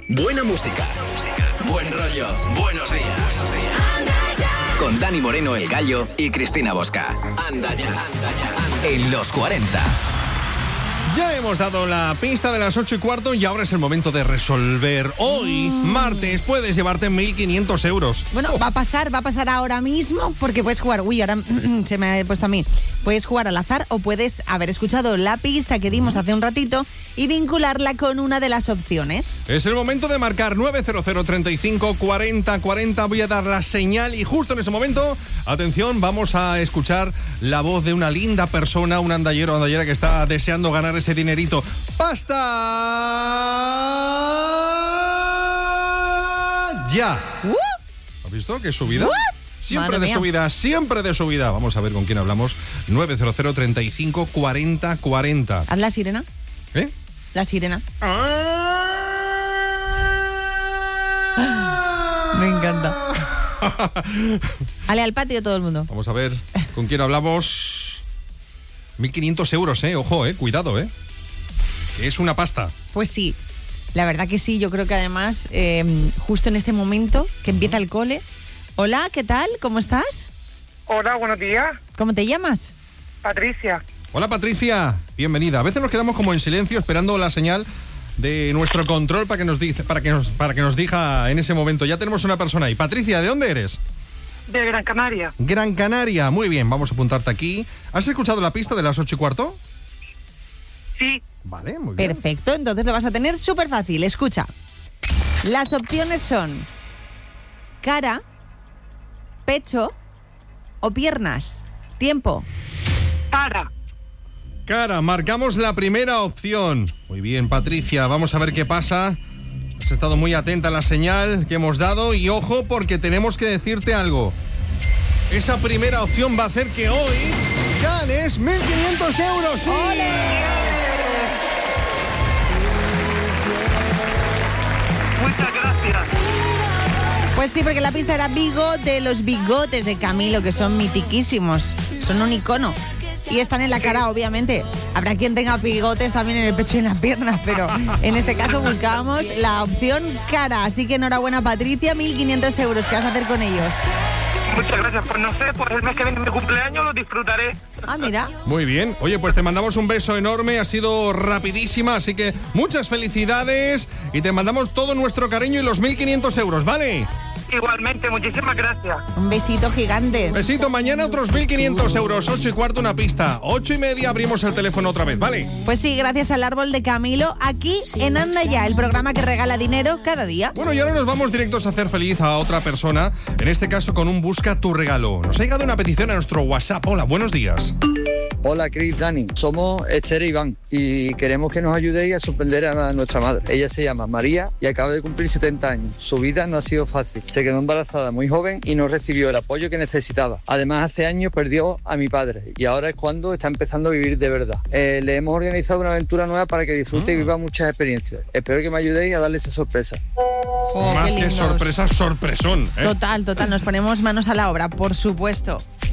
Buena música. Buen rollo. Buenos días. Con Dani Moreno, El Gallo y Cristina Bosca. Anda ya. En los 40. Ya hemos dado la pista de las 8:15 y ahora es el momento de resolver. Hoy, martes, puedes llevarte 1.500 euros. Bueno, va a pasar ahora mismo porque puedes jugar. Uy, ahora se me ha puesto a mí. Puedes jugar al azar o puedes haber escuchado la pista que dimos hace un ratito y vincularla con una de las opciones. Es el momento de marcar 900 35 40 40. Voy a dar la señal y justo en ese momento, atención, vamos a escuchar la voz de una linda persona, un andallero o andallera que está deseando ganar ese dinerito. ¡Pasta! ¡Ya! ¿Has visto qué subida? Siempre de subida, siempre de subida. Vamos a ver con quién hablamos. 900 35 40 40. ¿Haz la sirena? ¿Eh? La sirena. Me encanta. Ale, al patio todo el mundo. Vamos a ver con quién hablamos. 1.500 euros, ojo, cuidado, que es una pasta. Pues sí, la verdad que sí. Yo creo que además, justo en este momento que empieza el cole. Hola, ¿qué tal? ¿Cómo estás? Hola, buenos días. ¿Cómo te llamas? Patricia. Hola, Patricia, bienvenida. A veces nos quedamos como en silencio esperando la señal de nuestro control para que nos diga en ese momento. Ya tenemos una persona ahí. Patricia, ¿de dónde eres? De Gran Canaria. Gran Canaria, muy bien, vamos a apuntarte aquí. ¿Has escuchado la pista de las 8:15? Sí. Vale, muy bien. Perfecto, entonces lo vas a tener súper fácil. Escucha, las opciones son cara, pecho o piernas. Tiempo. Cara, marcamos la primera opción. Muy bien, Patricia, vamos a ver qué pasa. Has estado muy atenta a la señal que hemos dado y ojo porque tenemos que decirte algo. Esa primera opción va a hacer que hoy ganes 1.500 euros. ¡Sí! ¡Ole! Muchas gracias. Pues sí, porque la pista era bigote, los bigotes de Camilo, que son mitiquísimos, son un icono. Y están en la cara, obviamente. Habrá quien tenga bigotes también en el pecho y en las piernas, pero en este caso buscábamos la opción cara. Así que enhorabuena, Patricia, 1.500 euros. ¿Qué vas a hacer con ellos? Muchas gracias. Pues no sé, pues el mes que viene mi cumpleaños lo disfrutaré. Ah, mira. Muy bien. Oye, pues te mandamos un beso enorme. Ha sido rapidísima, así que muchas felicidades. Y te mandamos todo nuestro cariño y los 1.500 euros, ¿vale? Igualmente, muchísimas gracias. Un besito gigante. Besito, mañana otros 1.500 euros, 8:15 una pista, 8:30 abrimos el teléfono otra vez, ¿vale? Pues sí, gracias al árbol de Camilo, aquí en Anda Ya, el programa que regala dinero cada día. Bueno, y ahora nos vamos directos a hacer feliz a otra persona, en este caso con un Busca tu regalo. Nos ha llegado una petición a nuestro WhatsApp. Hola, buenos días. Hola, Cris, Dani. Somos Esther e Iván y queremos que nos ayudéis a sorprender a nuestra madre. Ella se llama María y acaba de cumplir 70 años. Su vida no ha sido fácil. Se quedó embarazada muy joven y no recibió el apoyo que necesitaba. Además, hace años perdió a mi padre y ahora es cuando está empezando a vivir de verdad. Le hemos organizado una aventura nueva para que disfrute y viva muchas experiencias. Espero que me ayudéis a darle esa sorpresa. Oh, más que sorpresa, sorpresón. Total, nos ponemos manos a la obra, por supuesto.